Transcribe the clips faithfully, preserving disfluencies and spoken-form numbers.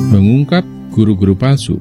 Mengungkap guru-guru palsu.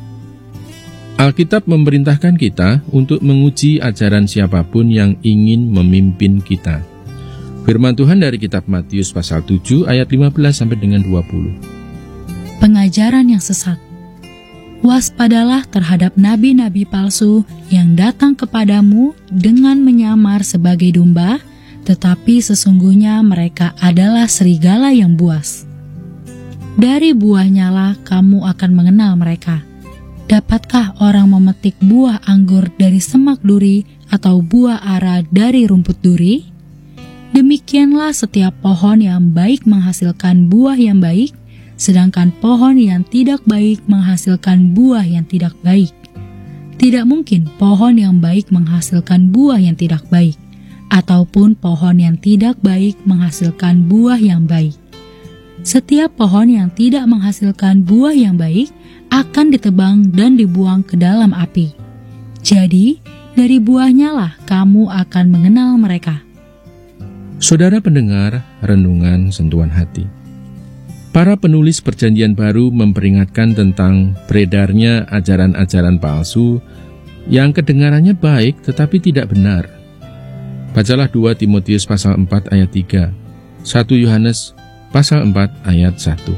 Alkitab memerintahkan kita untuk menguji ajaran siapapun yang ingin memimpin kita. Firman Tuhan dari kitab Matius pasal tujuh ayat lima belas sampai dengan dua puluh. Pengajaran yang sesat. Waspadalah terhadap nabi-nabi palsu yang datang kepadamu dengan menyamar sebagai domba, tetapi sesungguhnya mereka adalah serigala yang buas. Dari buahnya lah kamu akan mengenal mereka. Dapatkah orang memetik buah anggur dari semak duri atau buah ara dari rumput duri? Demikianlah setiap pohon yang baik menghasilkan buah yang baik, sedangkan pohon yang tidak baik menghasilkan buah yang tidak baik. Tidak mungkin pohon yang baik menghasilkan buah yang tidak baik, ataupun pohon yang tidak baik menghasilkan buah yang baik. Setiap pohon yang tidak menghasilkan buah yang baik akan ditebang dan dibuang ke dalam api. Jadi, dari buahnya lah kamu akan mengenal mereka. Saudara pendengar renungan sentuhan hati. Para penulis Perjanjian Baru memperingatkan tentang beredarnya ajaran-ajaran palsu yang kedengarannya baik tetapi tidak benar. Bacalah dua Timotius pasal empat ayat tiga, satu Yohanes pasal empat ayat satu.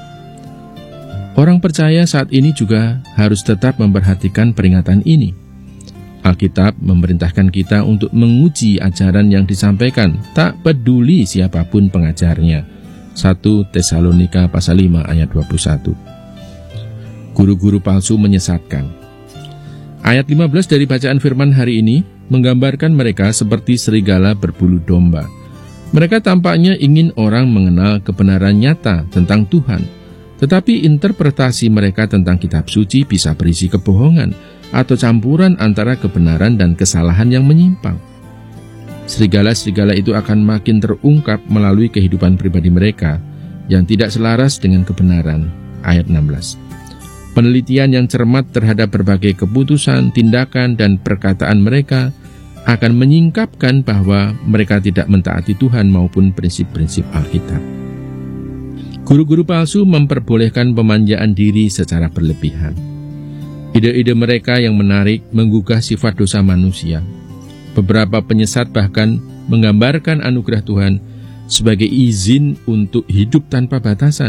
Orang percaya saat ini juga harus tetap memperhatikan peringatan ini. Alkitab memerintahkan kita untuk menguji ajaran yang disampaikan, tak peduli siapapun pengajarnya. satu Tesalonika pasal lima ayat dua puluh satu. Guru-guru palsu menyesatkan. Ayat lima belas dari bacaan firman hari ini menggambarkan mereka seperti serigala berbulu domba. Mereka tampaknya ingin orang mengenal kebenaran nyata tentang Tuhan. Tetapi interpretasi mereka tentang kitab suci bisa berisi kebohongan atau campuran antara kebenaran dan kesalahan yang menyimpang. Serigala-serigala itu akan makin terungkap melalui kehidupan pribadi mereka yang tidak selaras dengan kebenaran. Ayat enam belas. Penelitian yang cermat terhadap berbagai keputusan, tindakan, dan perkataan mereka akan menyingkapkan bahwa mereka tidak mentaati Tuhan maupun prinsip-prinsip Alkitab. Guru-guru palsu memperbolehkan pemanjaan diri secara berlebihan. Ide-ide mereka yang menarik menggugah sifat dosa manusia. Beberapa penyesat bahkan menggambarkan anugerah Tuhan sebagai izin untuk hidup tanpa batasan.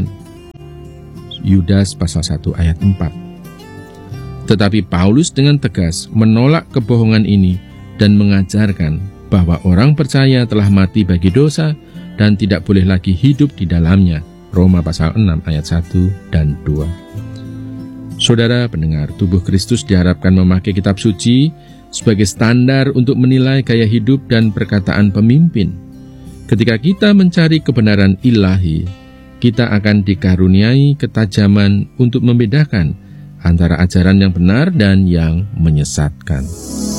Yudas pasal satu ayat empat. Tetapi Paulus dengan tegas menolak kebohongan ini dan mengajarkan bahwa orang percaya telah mati bagi dosa dan tidak boleh lagi hidup di dalamnya. Roma pasal enam ayat satu dan dua. Saudara pendengar, tubuh Kristus diharapkan memakai kitab suci sebagai standar untuk menilai gaya hidup dan perkataan pemimpin. Ketika kita mencari kebenaran ilahi, kita akan dikaruniai ketajaman untuk membedakan antara ajaran yang benar dan yang menyesatkan.